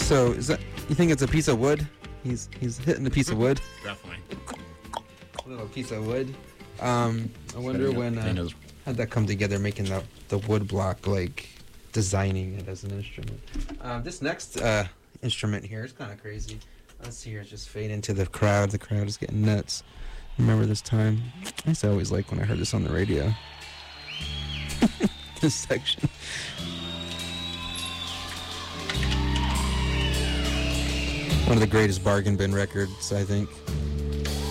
So is that, you think it's a piece of wood? He's hitting a piece of wood. Definitely. A little piece of wood. I wonder when how'd that come together, making the wood block, like designing it as an instrument. This next instrument here is kind of crazy. Let's see here, just fade into the crowd. The crowd is getting nuts. Remember this time? I used to always like when I heard this on the radio. This section. One of the greatest bargain bin records, I think.